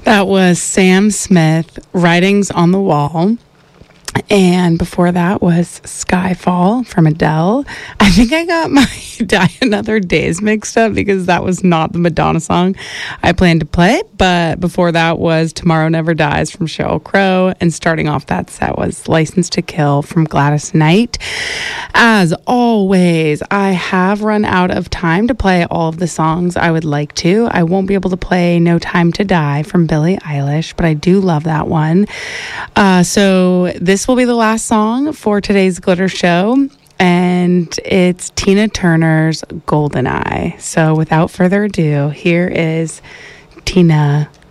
That was Sam Smith, Writings on the Wall. And before that was Skyfall from Adele. I think I got my Die Another Days mixed up because that was not the Madonna song I planned to play. But before that was Tomorrow Never Dies from Sheryl Crow. And starting off that set was License to Kill from Gladys Knight. As always, I have run out of time to play all of the songs I would like to. I won't be able to play No Time to Die from Billie Eilish, but I do love that one. So this will be the last song for today's Glitter Show, and it's Tina Turner's Golden Eye. So without further ado, here is Tina